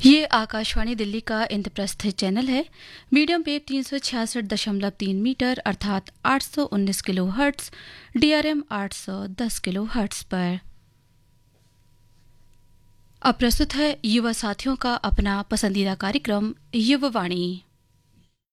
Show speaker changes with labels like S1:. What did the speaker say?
S1: ये आकाशवाणी दिल्ली का इंद्रप्रस्थ चैनल है। मीडियम वेव 366.3 मीटर अर्थात 819 kilo hertz, DRM 810 kilo hertz पर। अब प्रस्तुत है युवा साथियों का अपना पसंदीदा कार्यक्रम युवावाणी।